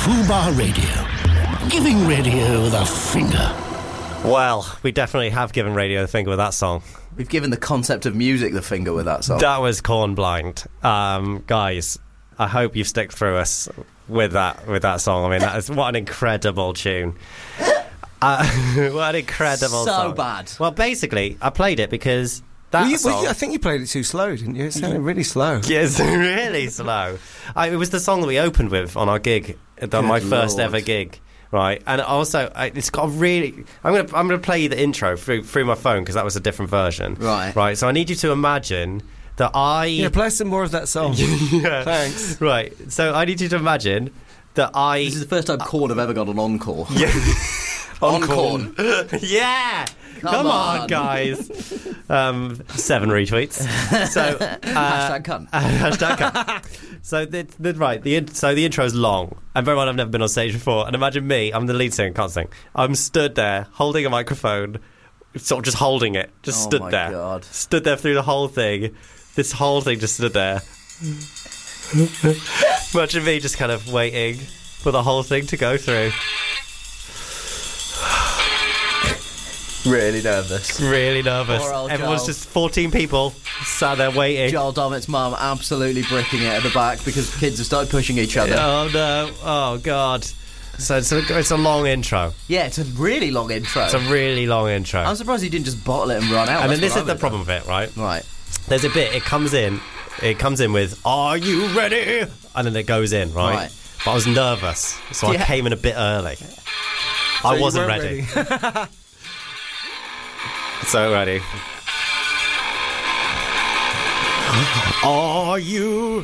Fubar Radio. Giving radio the finger. Well, we definitely have given radio the finger with that song. We've given the concept of music the finger with that song. That was Corn Blind. Guys, I hope you've stuck through us with that song. I mean, that is what an incredible tune. What an incredible song. So bad. Well, basically, I played it because I think you played it too slow, didn't you? It sounded really slow. Yeah, it's really slow. It was the song that we opened with on our gig, my first ever gig. Right, and also it's got a really. I'm gonna play you the intro through my phone because that was a different version. Right. So I need you to imagine that play some more of that song. Yeah. Thanks. Right. So I need you to imagine that This is the first time Korn have ever got an encore. Yeah. Korn. Yeah. Come on, guys. 7 retweets. So Hashtag cunt. Hashtag cunt. So the intro is long, and very well I've never been on stage before. And imagine me, I'm the lead singer, can't sing. I'm stood there holding a microphone, sort of just holding it, stood there. God. Stood there through the whole thing. This whole thing just stood there. Imagine me just kind of waiting for the whole thing to go through. Really nervous. Really nervous. Everyone's Joel. just 14 people sat there waiting. Joel Dommett's mum absolutely bricking it at the back because kids have started pushing each other. Oh no! Oh god! So it's a long intro. Yeah, it's a really long intro. It's a really long intro. I'm surprised he didn't just bottle it and run out. And then this is the problem with it, right? Right. There's a bit. It comes in with "Are you ready?" and then it goes in, right? But I was nervous, so I came in a bit early. I wasn't ready. So ready. Are you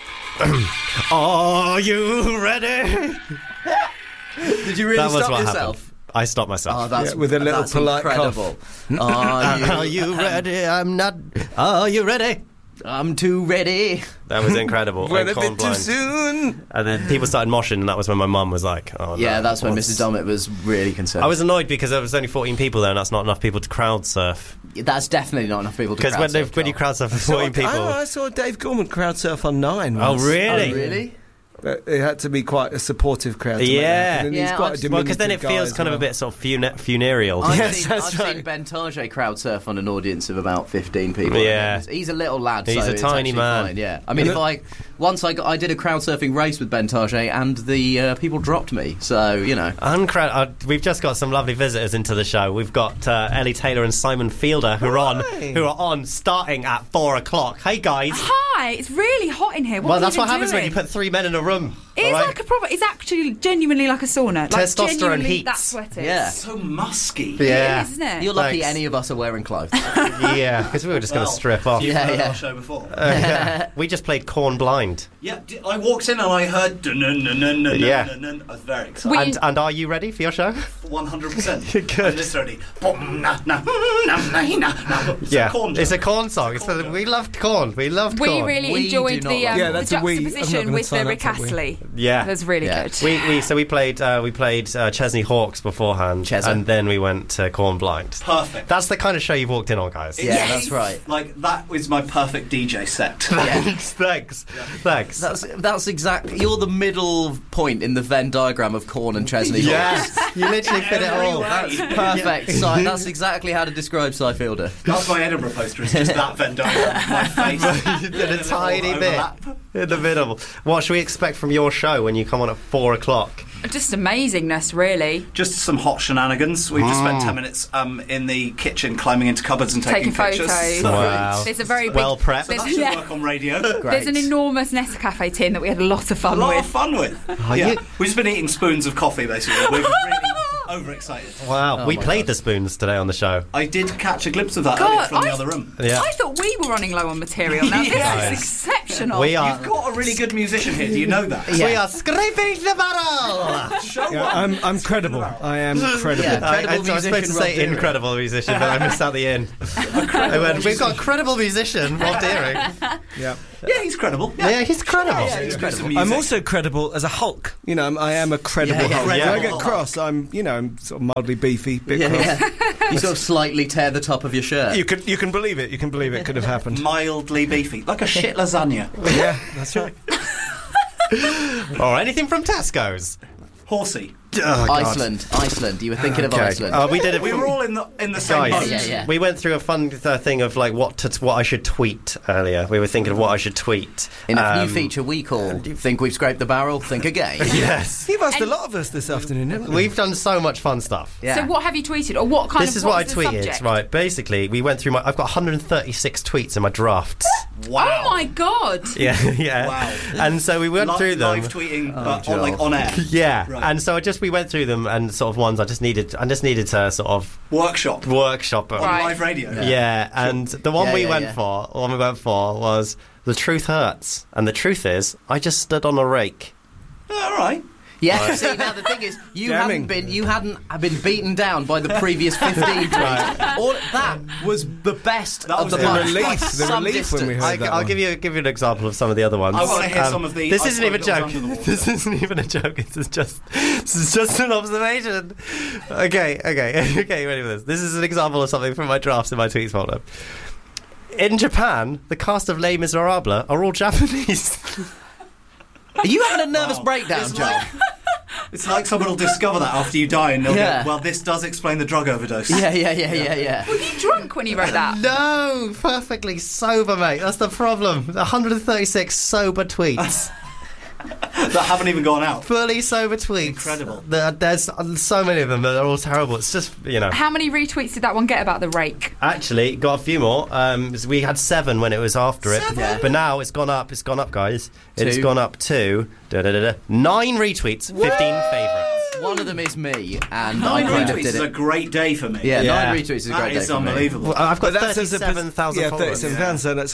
ready? Did you really That was stop what yourself? happened. I stopped myself. Oh, that's with a little polite incredible. cough. Are you ready? I'm not. Are you ready? I'm too ready. That was incredible. Went a Corn bit too Blind. soon. And then people started moshing, and that was when my mum was like, "Oh no." Yeah, that's when Mrs. Dommett was really concerned. I was annoyed because there was only 14 people there, and that's not enough people to crowd surf. That's definitely not enough people to crowd surf. Because when you crowd surf for 14 people, I saw Dave Gorman crowd surf on 9 once. Oh really? Oh, really? But it had to be quite a supportive crowd to Yeah. make that happen, and he's Yeah, quite a Well, because then it diminutive guy feels as kind of a well. bit sort of funereal. I've seen Ben Tarjay crowd surf on an audience of about 15 people. Yeah. He's a little lad. He's so a it's tiny actually man. Fine, yeah. I mean, I did a crowd surfing race with Ben Tarjay, and the people dropped me. So you know. We've just got some lovely visitors into the show. We've got Ellie Taylor and Simon Fielder who are on starting at 4 o'clock. Hey guys. Hi, it's really hot in here. Well, that's what happens when you put 3 men in a room. It's like a proper. It's actually genuinely like a sauna. Like Testosterone genuinely heats. That sweaty. Yeah. So musky. Yeah. It is, isn't it? You're lucky Thanks. any of us are wearing clothes. Yeah, because we were just going to strip off. You've Yeah, heard yeah. our show before. We just played Corn Blind. Yeah, I walked in and I heard Yeah. I was very excited. And are you ready for your show? 100%. Good. I'm literally Yeah, Corn it's a joke. Corn song. We loved Corn. We loved We Corn. really We enjoyed do the, not Yeah, the that's a we. I'm not juxtaposition gonna with sign the up Rick for we. Astley. Yeah. It was really Yeah. good. We played Chesney Hawkes beforehand, Chesney. and then we went to Corn Blind. Perfect. That's the kind of show you've walked in on, guys. Yeah, that's right. Like, that was my perfect DJ set. Thanks. That's exactly. You're the middle point in the Venn diagram of Korn and Chesney. Yes, you literally fit it all. That's perfect. That's exactly how to describe Cy Fielder. That's my Edinburgh poster, it's just that Venn diagram. My face. In a tiny bit overlap. in the middle. What should we expect from your show when you come on at 4 o'clock? Just amazingness, really. Just some hot shenanigans. We've just spent 10 minutes in the kitchen climbing into cupboards and taking pictures. photos. So- Wow. There's a very big. Well prepped. So that should work on radio. There's an enormous Nescafe tin that we had a lot of A fun lot with. of fun with. you- We've just been eating spoons of coffee, basically. We're really overexcited. Wow, we my played God. the spoons today on the show. I did catch a glimpse of that God, earlier from the other room. Yeah. I thought we were running low on material. Now Yes. this is exceptional. We are. You've got a really good musician here, do you know that? We are scraping the barrel. Show Yeah, I'm credible. I am credible. Yeah. I Incredible was supposed to musician, say Rob Deering. incredible musician, but I missed out the in. I went, we've got a credible musician, Rob Deering. Yeah. Yeah, he's credible. Yeah, he's credible. He's credible. I'm also credible as a Hulk. You know, I am a credible Yeah, yeah. Hulk. When I Credible get cross, I'm sort of mildly beefy, bit Yeah, cross. yeah. You sort of slightly tear the top of your shirt. You can believe it. You can believe it could have happened. mildly beefy, like a shit lasagna. Yeah, that's right. Or anything from Tesco's. Horsey. Oh, God. Iceland. You were thinking of Iceland. We did it. We were all in the same Guys, boat. Yeah. we went through a fun thing of like what I should tweet earlier. We were thinking of what I should tweet. In a new feature we call Think We've Scraped the Barrel, Think Again. Yes. You've asked a lot of us this afternoon, haven't you? We've done so much fun stuff. Yeah. So what have you tweeted, or what kind This of? is what I was the tweeted. subject? Right, basically, we went through I've got 136 tweets in my drafts. Wow. Oh my god! Yeah. Wow. And so we went through them. Live tweeting, but on air. Yeah, Right. and so we went through them and sort of ones I just needed to sort of Workshop. workshop. On Right. live radio. Yeah, and the one we went yeah. for was The Truth Hurts, and the truth is I just stood on a rake. All right. Yeah, see, now the thing is, you hadn't been beaten down by the previous 15 tweets. All that was the best That of was the the bunch. relief, By the some relief when we distance. heard that I'll one. give you an example of some of the other ones. I want to hear some of the. This I isn't even a suppose it joke. was under the water. This isn't even a joke. This is just an observation. Okay. Ready for this? This is an example of something from my drafts in my tweets folder. In Japan, the cast of Les Miserables are all Japanese. Are you having a nervous Wow. breakdown, It's Joe? like- It's like someone will discover that after you die, and they'll Yeah. go, well, this does explain the drug overdose. Yeah. Were you drunk when you wrote that? No, perfectly sober, mate. That's the problem. 136 sober tweets. That haven't even gone out. Fully sober tweets. Incredible. There's so many of them that are all terrible. It's just, How many retweets did that one get about the rake? Actually, got a few more. We had 7 when it was after it. Yeah. But now it's gone up. It's gone up, guys. It's 2. gone up to 9 retweets, 15 favourites. One of them is me, and 9 I kind of retweets did is a it. great day for me. Yeah, Yeah. 9 retweets is a great That day is for me. unbelievable. Well, I've got But that's as a 37,000 followers. £37, so that's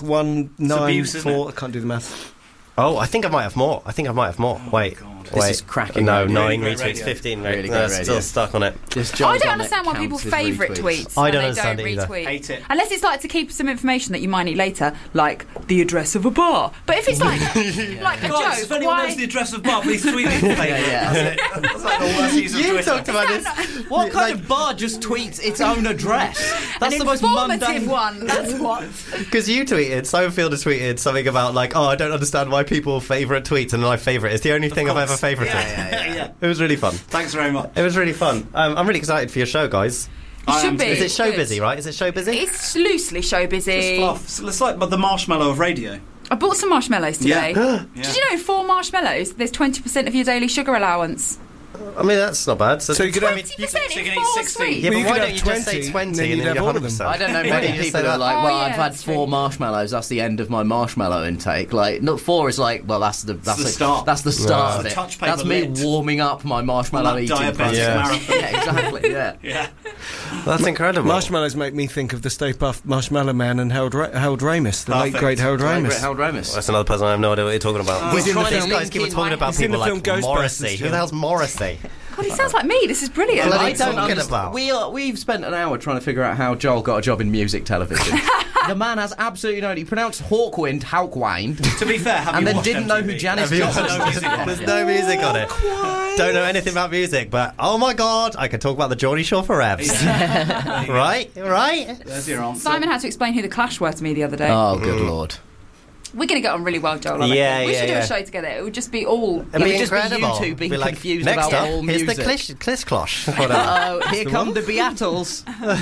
194. I can't do the maths. Oh, I think I might have more. Wait. God. This Wait. is cracking No, radio. 9 Really retweets, great radio. 15. Really No, great still radio. stuck on it. This I John's don't on understand it why counts people as favourite retweets. tweets I when don't they understand don't it either. retweet. Hate it. Unless it's like to keep some information that you might need later, like the address of a bar. But if it's like like a Guys, joke, if anyone why? knows the address of bar, please tweet me. Yeah. That's it. That's like the worst use of You Twitter. talked about this. What kind of bar just tweets its own address? That's An the most informative mundane one. That's what. Because you tweeted, Sofield has tweeted something about like, oh, I don't understand why people favourite tweets, and my favourite is the only thing I've ever favourited. Yeah. It was really fun. Thanks very much. It was really fun. I'm really excited for your show, guys. It should am be. too. Is it show Good. busy, right? Is it show busy? It's loosely show It's busy. fluff. So it's like the marshmallow of radio. I bought some marshmallows today. Yeah. Did you know 4 marshmallows? There's 20% of your daily sugar allowance. I mean, that's not bad. So you could have- 20% so you in can eat 4 16. sweets. Yeah, Well, but you why could don't have you just say 20, 20 then and you'd then have you're all of them. 100%? I don't know Why don't many you just say people who are that? like, Oh, well, yeah, I've had that's 4 true. marshmallows. That's the end of my marshmallow intake. Like, not 4 is like, well, that's the start. That's the start of It's it. a touch paper That's me lit. warming up my marshmallow On that eating diabetic process. Yeah. marathon. Yeah, exactly. Yeah. Yeah. That's incredible. Marshmallows make me think of the Stay Puft Marshmallow Man and Harold Ramis, the late Perfect. great Harold Great, Ramis. Harold Ramis. That's another person I have no idea what you're talking about. He's in the These film- guys keep talking about He's in people the like film Ghostbusters, Morrissey. Who Jim. the hell's Morrissey? God, he sounds like me. This is brilliant. Bloody I don't talking understand. about? We've spent an hour trying to figure out how Joel got a job in music television. The man has absolutely no idea. He pronounced Hawkwind, Hawkwind, To be fair, have and you then watched didn't know MTV? who Janis Have you Joplin watched was. music on There's it? no music on it. Don't know anything about music, but oh my god, I could talk about the Geordie Shore for reps. Right? There's your answer. Simon had to explain who the Clash were to me the other day. Oh, good lord. We're going to get on really well, Joel. I reckon. Yeah, we yeah, should do yeah. a show together. It would just be all. It'd be would just be you incredible. two being Be like, confused next about up, all here's music. the Clish-Closh. Whatever. Oh, here come the Beatles.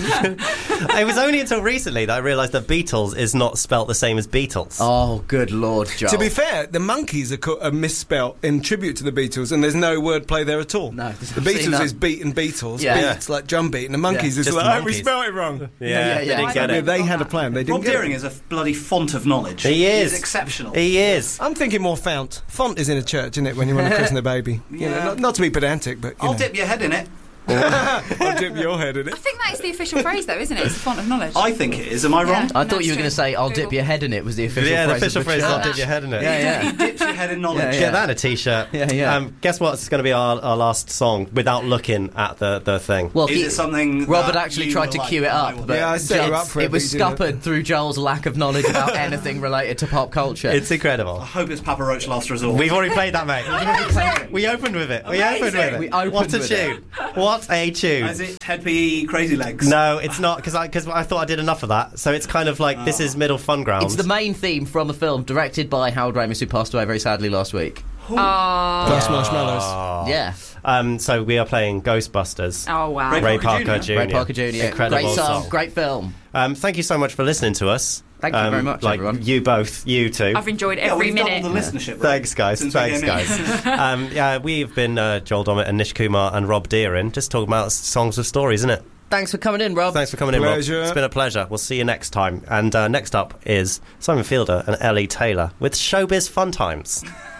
It was only until recently that I realised that Beatles is not spelt the same as Beatles. Oh, good lord, Joel. To be fair, the Monkeys are misspelt in tribute to the Beatles, and there's no wordplay there at all. No, the I've seen Beatles that. is beat and Beatles. Yeah. Beats like drum beat, and the Monkeys is just like, oh, we monkeys. spelled it wrong. Yeah, they didn't get Yeah, it. they had a plan. They didn't Rob get Deering it. is a bloody font of knowledge. He is. He's exceptional. He is. I'm thinking more font. Font is in a church, isn't it, when you want to christen a baby? You know, Yeah. not to be pedantic, but, you I'll know. dip your head in it. I'll dip your head in I it. think that is the official phrase, though, isn't it? It's a font of knowledge. I think it is. Am I wrong? I No, thought you were it's going to true. say, I'll dip Google. your head in it, was the official Yeah, the phrase. official of the phrase is church. I'll dip your head in it. Yeah, yeah. He dips your head in knowledge. Yeah, Get that a t-shirt. Yeah, yeah. Guess what? It's going to be our last song without looking at the thing. Well, Is it something Rob had that actually you tried will to like cue it and I up, will but Yeah, I set you up for it, it was but you didn't. scuppered through Joel's lack of knowledge about anything related to pop culture. It's incredible. I hope it's Papa Roach Last Resort. We've already played that, mate. We opened with it. We opened with it. We opened what a with tune! What a tune! Is it Ted P. Crazy Legs? No, it's not because I thought I did enough of that. So it's kind of like this is middle fun ground. It's the main theme from the film, directed by Harold Ramis, who passed away very sadly last week. First Marshmallows. Yeah. So we are playing Ghostbusters. Oh, wow. Ray Parker Jr. Ray Parker Jr. Incredible Great song, song. great film. Thank you so much for listening to us. Thank you very much, like everyone. You both, you two. I've enjoyed every we've minute. doubled the listenership. Right? Thanks, guys. Since we Thanks, came in. guys. We've been Joel Dommett and Nish Kumar and Rob Deerin, just talking about songs with stories, isn't it? Thanks for coming in, Rob. Thanks for coming in, Rob. Pleasure. It's been a pleasure. We'll see you next time. And next up is Simon Fielder and Ellie Taylor with Showbiz Fun Times.